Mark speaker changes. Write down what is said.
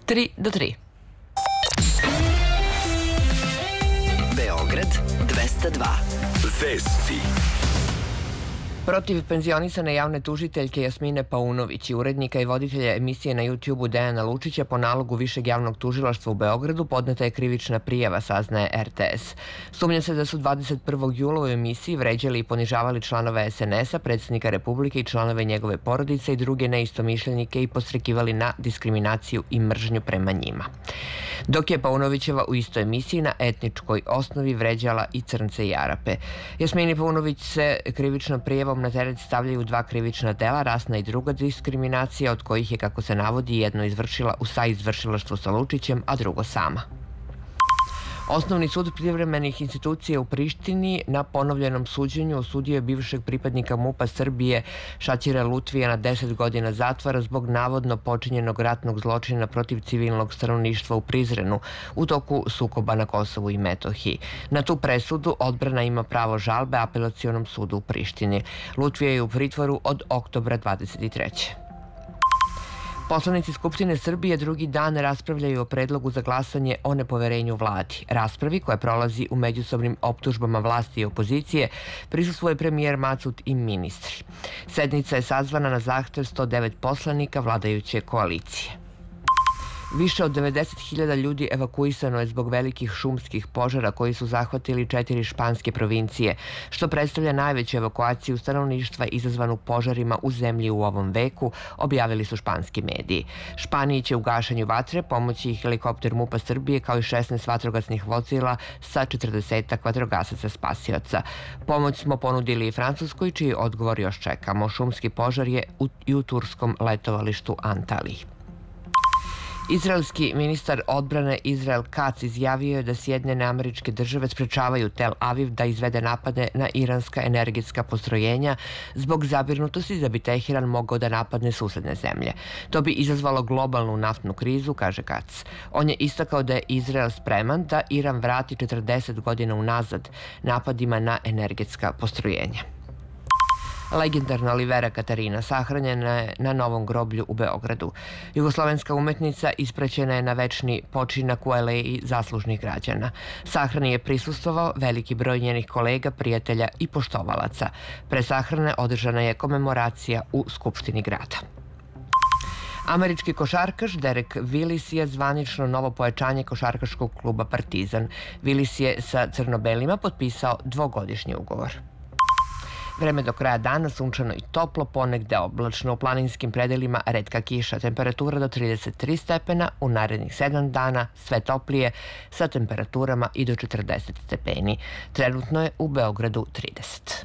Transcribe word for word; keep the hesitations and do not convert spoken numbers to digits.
Speaker 1: tri do tri.
Speaker 2: Beograd dvesta dva. Vesti.
Speaker 1: Protiv penzionisane javne tužiteljke Jasmine Paunović i urednika i voditelja emisije na YouTube-u Dejana Lučića po nalogu Višeg javnog tužilaštva u Beogradu podneta je krivična prijava, saznaje R T S. Sumnja se da su dvadeset prvog jula u emisiji vređali i ponižavali članove S N S-a, predsjednika Republike i članove njegove porodice i druge neistomišljenike i podstrekivali na diskriminaciju i mržnju prema njima. Dok je Paunovićeva u istoj emisiji na etničkoj osnovi vređala i Crnce i Arape. Jasmini Paunović se krivičnom prijavom na teret stavljaju dva krivična dela, rasna i druga diskriminacija, od kojih je, kako se navodi, jedno izvršila u saizvršilaštvu sa Lučićem, a drugo sama. Osnovni sud privremenih institucija u Prištini na ponovljenom suđenju osudio je bivšeg pripadnika MUP-a Srbije Šaćira Lutvija na deset godina zatvora zbog navodno počinjenog ratnog zločina protiv civilnog stanovništva u Prizrenu u toku sukoba na Kosovu i Metohiji. Na tu presudu odbrana ima pravo žalbe Apelacionom sudu u Prištini. Lutvija je u pritvoru od oktobra dvadeset treće. Poslanici Skupštine Srbije drugi dan raspravljaju o predlogu za glasanje o nepoverenju vladi. Raspravi, koja prolazi u međusobnim optužbama vlasti i opozicije, prisustvuje premijer Macut i ministri. Sednica je sazvana na zahtev sto devet poslanika vladajuće koalicije. Više od devedeset hiljada ljudi evakuisano je zbog velikih šumskih požara koji su zahvatili četiri španske provincije, što predstavlja najveću evakuaciju stanovništva izazvanu požarima u zemlji u ovom veku, objavili su španski mediji. Španiji će u gašenju vatre pomoći i helikopter MUP-a Srbije kao i šesnaest vatrogasnih vozila sa četrdesetak vatrogasaca spasioca. Pomoć smo ponudili i Francuskoj, čiji odgovor još čekamo. Šumski požar je i u turskom letovalištu Antaliji. Izraelski ministar odbrane Izrael Kac izjavio je da Sjedinjene Američke Države sprečavaju Tel Aviv da izvede napade na iranska energetska postrojenja zbog zabrinutosti da bi Teheran mogao da napadne susedne zemlje. To bi izazvalo globalnu naftnu krizu, kaže Kac. On je istakao da je Izrael spreman da Iran vrati četrdeset godina unazad napadima na energetska postrojenja. Legendarna Olivera Katarina sahranjena je na novom groblju u Beogradu. Jugoslovenska umetnica ispraćena je na večni počinak u aleji zaslužnih građana. Sahrani je prisustvovao veliki broj njenih kolega, prijatelja i poštovalaca. Pre sahrane održana je komemoracija u Skupštini grada. Američki košarkaš Derek Willis je zvanično novo pojačanje košarkaškog kluba Partizan. Willis je sa crno-belima potpisao dvogodišnji ugovor. Vreme do kraja dana sunčano i toplo, ponegde oblačno, u planinskim predelima retka kiša, temperatura do trideset tri stepena, u narednih sedam dana sve toplije sa temperaturama i do četrdeset stepeni. Trenutno je u Beogradu trideset.